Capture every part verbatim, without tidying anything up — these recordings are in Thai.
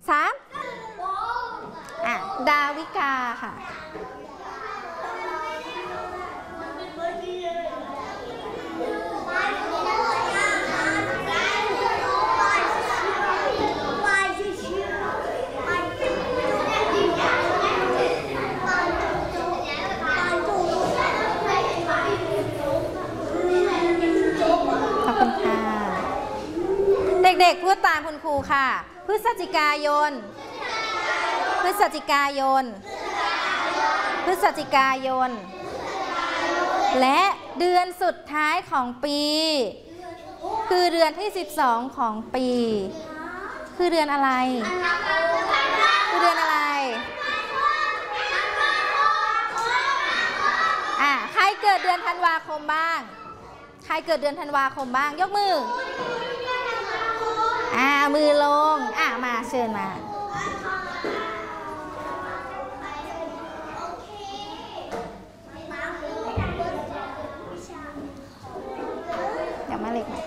สามอ่ะดาวิกาค่ะเด็กๆพูดตามคุณครูค่ะพฤศจิกายนพฤศจิกายนพฤศจิกายนและเดือนสุดท้ายของปีคือเดือนที่สิบสองของปีคือเดือนอะไรคือเดือนอะไรอ่ะใครเกิดเดือนธันวาคมบ้างใครเกิดเดือนธันวาคมบ้างยกมืออ่ามือลงอ่ามาเชิญมาเดี๋ยวมาเล็กนะ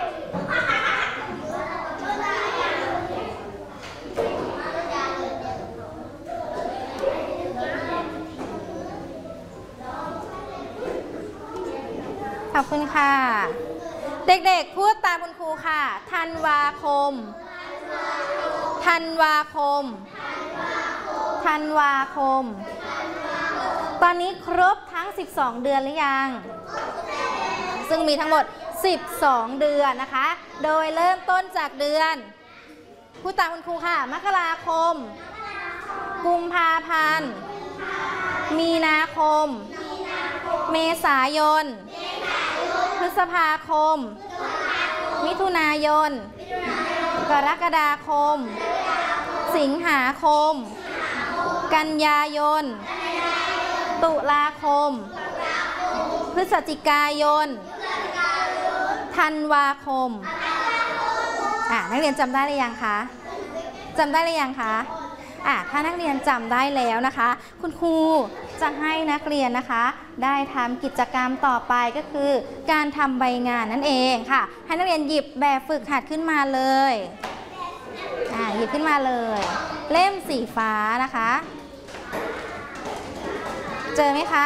ขอบคุณค่ะเด็กๆพูดตามคุณครูค่ะธันวาคมธันวาคมธันวาคมตอนนี้ครบทั้งสิบสองเดือนหรือยังซึ่งมีทั้งหมดสิบสองเดือนนะคะโดยเริ่มต้นจากเดือนพูดตามคุณครูค่ะมกราคมกุมภาพันธ์มีนาคมเมษายนพฤษภาคมมิถุนายนกรกฎาคมสิงหาคมกันยายนตุลาคมพฤศจิกายนธันวาคมอ่ะนักเรียนจำได้หรือยังคะจำได้หรือยังคะอ่ะถ้านักเรียนจำได้แล้วนะคะคุณครูจะให้นักเรียนนะคะได้ทำกิจกรรมต่อไปก็คือการทำใบงานนั่นเองค่ะให้นักเรียนหยิบแบบฝึกหัดขึ้นมาเลยอ่ะหยิบขึ้นมาเลยเล่มสีฟ้านะคะเจอไหมคะ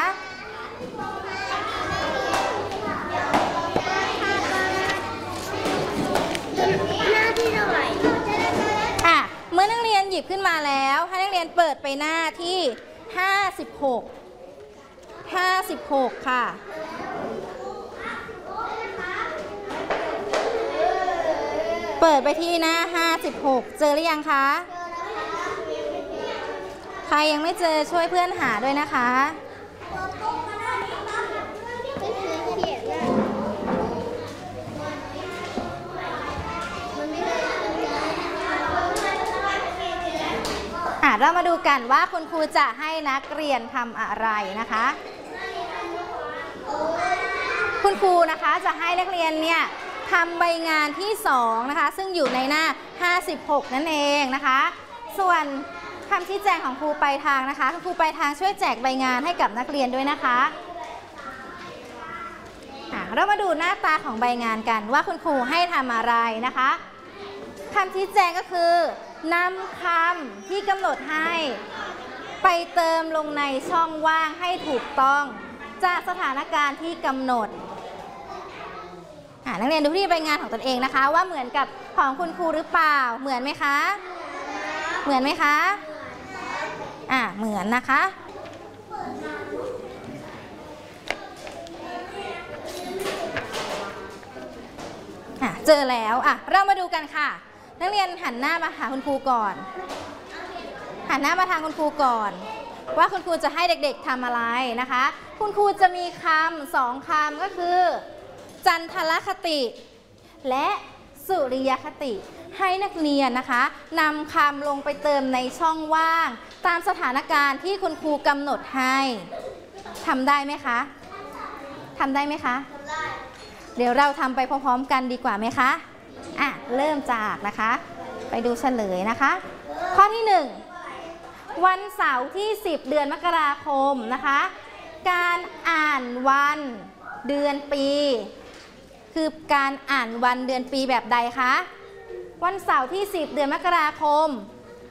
เมื่อนักเรียนหยิบขึ้นมาแล้วให้นักเรียนเปิดไปหน้าที่ห้าสิบหก ห้าสิบหกค่ะเปิดไปที่หน้าห้าสิบหกเจอหรือยังคะใครยังไม่เจอช่วยเพื่อนหาด้วยนะคะเรามาดูกันว่าคุณครูจะให้นักเรียนทำอะไรนะคะคุณครูนะคะจะให้นักเรียนเนี่ยทำใบงานที่สองนะคะซึ่งอยู่ในหน้าห้าสิบหกนั่นเองนะคะส่วนคำชี้แจงของครูปลายทางนะคะคุณครูปลายทางช่วยแจกใบงานให้กับนักเรียนด้วยนะคะเรามาดูหน้าตาของใบงานกันว่าคุณครูให้ทำอะไรนะคะคำชี้แจงก็คือนำคำที่กำหนดให้ไปเติมลงในช่องว่างให้ถูกต้องจากสถานการณ์ที่กำหนดนักเรียนดูที่ใบงานของตนเองนะคะว่าเหมือนกับของคุณครูหรือเปล่าเหมือนไหมคะเหมือนไหมคะอ่าเหมือนนะคะอ่ะเจอแล้วอ่ะเรามาดูกันค่ะนักเรียนหันหน้ามาหาคุณครูก่อนหันหน้ามาทางคุณครูก่อนว่าคุณครูจะให้เด็กๆทำอะไรนะคะคุณครูจะมีคำสองคำก็คือจันทรคติและสุริยคติให้นักเรียนนะคะนำคำลงไปเติมในช่องว่างตามสถานการณ์ที่คุณครูกำหนดให้ทำได้ไหมคะทำได้ไหมคะเดี๋ยวเราทำไปพร้อมๆกันดีกว่าไหมคะอ่ะเริ่มจากนะคะไปดูเฉลยนะคะข้อที่หนึ่งวันเสาร์ที่สิบเดือนมกราคมนะคะการอ่านวันเดือนปีคือการอ่านวันเดือนปีแบบใดคะวันเสาร์ที่สิบเดือนมกราคม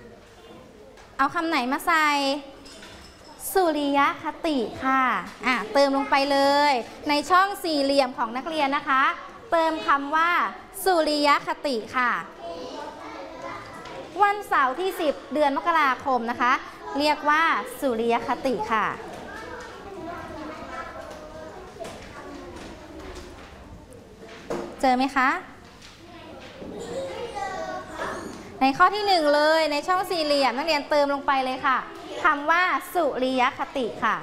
เอาคำไหนมาใส่สุริยคติค่ะอ่ะเติมลงไปเลยในช่องสี่เหลี่ยมของนักเรียนนะคะเติมคำว่าสุริยคติค่ะวันเสาร์ที่สิบเดือนมกราคมนะคะเรียกว่าสุริยคติค่ะเจอไหมคะในข้อที่หนึ่งเลยในช่องสี่เหลี่ยมนักเรียนเติมลงไปเลยค่ะคำว่าสุริยคติค่ะ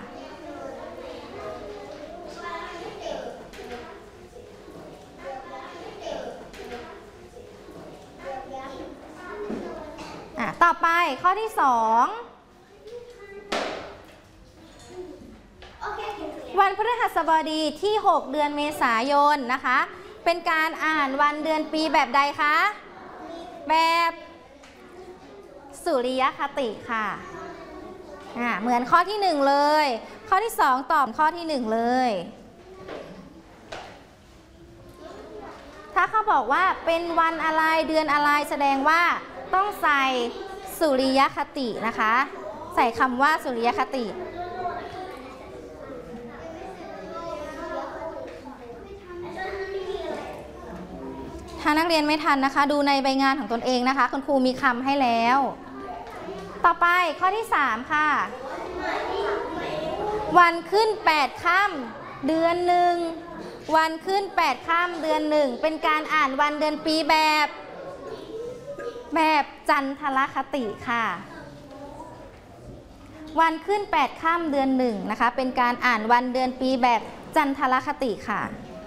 อ่ะต่อไปข้อที่สองวันพฤหัสบดีที่หกเดือนเมษายนนะคะเป็นการอ่านวันเดือนปีแบบใดคะแบบสุริยคติค่ะอ่าเหมือนข้อที่หนึ่งเลยข้อที่สองตอบข้อที่หนึ่งเลยถ้าเขาบอกว่าเป็นวันอะไรเดือนอะไรแสดงว่าต้องใส่สุริยคตินะคะใส่คำว่าสุริยคติถ้านักเรียนไม่ทันนะคะดูในใบงานของตนเองนะคะคุณครูมีคำให้แล้วต่อไปข้อที่สามค่ะวันขึ้นแปดค่ำเดือนหนึ่งวันขึ้นแปดค่ำเดือนหนึ่งเป็นการอ่านวันเดือนปีแบบแบบจันทรคติค่ะวันขึ้นแปดค่ำเดือนหนึ่งนะคะเป็นการอ่านวันเดือนปีแบบจันทรคติค่ะ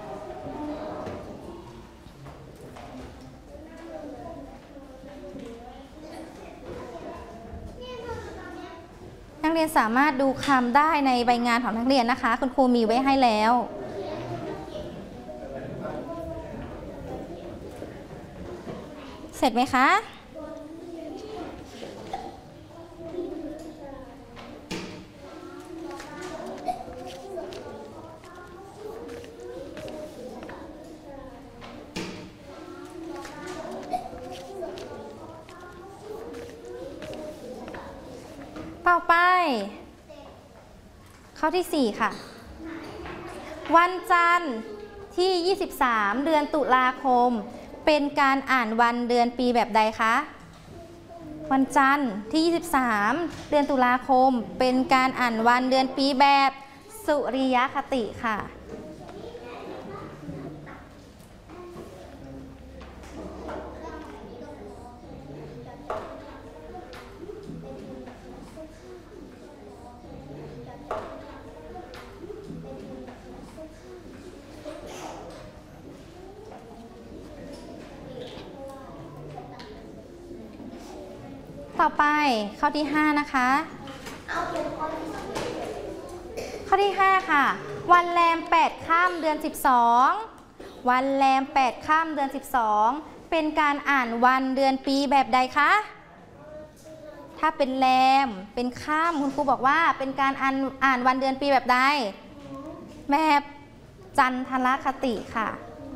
นักเรียนสามารถดูคำได้ในใบงานของนักเรียนนะคะคุณครูมีไว้ให้แล้วเสร็จไหมคะต่อไปข้อที่สี่ค่ะวันจันทร์ที่ยี่สิบสามเดือนตุลาคมเป็นการอ่านวันเดือนปีแบบใดคะวันจันทร์ที่ยี่สิบสามเดือนตุลาคมเป็นการอ่านวันเดือนปีแบบสุริยคติค่ะต่อไปข้อที่ห้านะคะข้อที่ห้าค่ะวันแรมแปดค่ำเดือนสิบสองวันแรมแปดค่ำเดือนสิบสองเป็นการอ่านวันเดือนปีแบบใดคะถ้าเป็นแรมเป็นค่ำคุณครูบอกว่าเป็นการอ่านอ่านวันเดือนปีแบบใดแบบจันทรคติค่ะ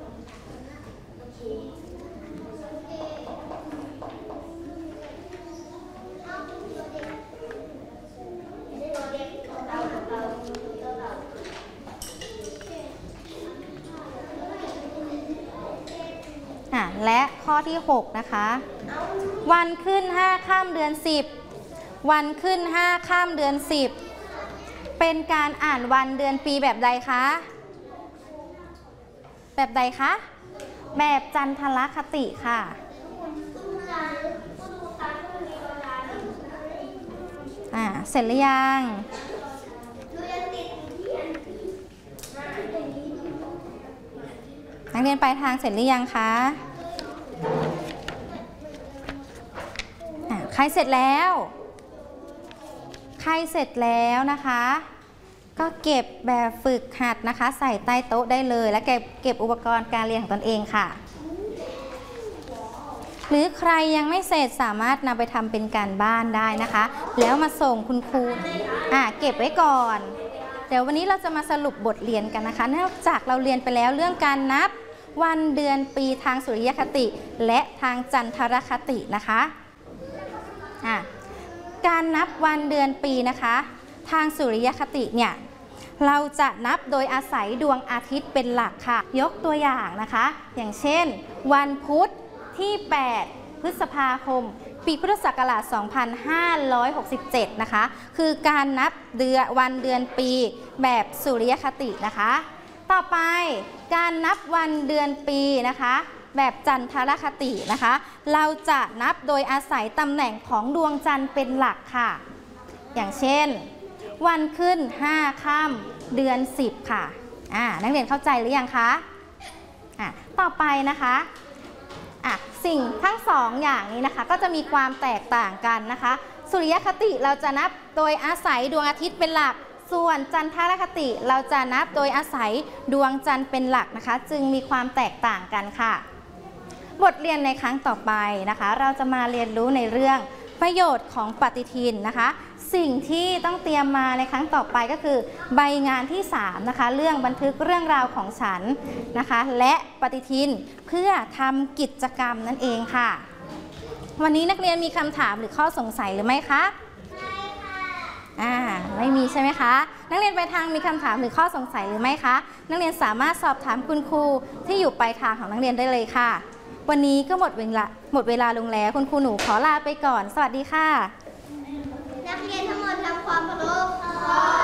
และข้อที่หกนะคะวันขึ้นห้าค่ำเดือนสิบวันขึ้นห้าค่ำเดือนสิบเป็นการอ่านวันเดือนปีแบบใดคะแบบใดคะแบบจันทรคติค่ะอ่าเสร็จหรือยังนักเรียนปลายทางเสร็จหรือยังคะใครเสร็จแล้วใครเสร็จแล้วนะคะก็เก็บแบบฝึกหัดนะคะใส่ใต้โต๊ะได้เลยและเก็บเก็บอุปกรณ์การเรียนของตนเองค่ะหรือใครยังไม่เสร็จสามารถนำไปทำเป็นการบ้านได้นะคะแล้วมาส่งคุณครูอ่ะเก็บไว้ก่อนเดี๋ยววันนี้เราจะมาสรุปบทเรียนกันนะคะเนื่องจากเราเรียนไปแล้วเรื่องการนับวันเดือนปีทางสุริยคติและทางจันทรคตินะคะอ่ะการนับวันเดือนปีนะคะทางสุริยคติเนี่ยเราจะนับโดยอาศัยดวงอาทิตย์เป็นหลักค่ะยกตัวอย่างนะคะอย่างเช่นวันพุธที่แปดพฤษภาคมปีพุทธศักราช สองพันห้าร้อยหกสิบเจ็ด นะคะคือการนับเดือนวันเดือนปีแบบสุริยคตินะคะต่อไปการนับวันเดือนปีนะคะแบบจันทรคตินะคะเราจะนับโดยอาศัยตำแหน่งของดวงจันทร์เป็นหลักค่ะอย่างเช่นวันขึ้นห้าค่ำเดือนสิบค่ะอ่านักเรียนเข้าใจหรือยังคะอ่ะต่อไปนะคะอ่ะสิ่งทั้งสองอย่างนี้นะคะก็จะมีความแตกต่างกันนะคะสุริยคติเราจะนับโดยอาศัยดวงอาทิตย์เป็นหลักส่วนจันทรคติเราจะนับโดยอาศัยดวงจันทร์เป็นหลักนะคะจึงมีความแตกต่างกันค่ะบทเรียนในครั้งต่อไปนะคะเราจะมาเรียนรู้ในเรื่องประโยชน์ของปฏิทินนะคะสิ่งที่ต้องเตรียมมาในครั้งต่อไปก็คือใบงานที่สามนะคะเรื่องบันทึกเรื่องราวของฉันนะคะและปฏิทินเพื่อทำกิจกรรมนั่นเองค่ะวันนี้นักเรียนมีคำถามหรือข้อสงสัยหรือไม่คะไม่ค่ะอ่าไม่มีใช่ไหมคะนักเรียนปลายทางมีคำถามหรือข้อสงสัยหรือไม่คะนักเรียนสามารถสอบถามคุณครูที่อยู่ปลายทางของนักเรียนได้เลยค่ะวันนี้ก็หมดเวลาหมดเวลาลงแล้วคุณครูหนูขอลาไปก่อนสวัสดีค่ะนักเรียนทั้งหมดทำความเคารพ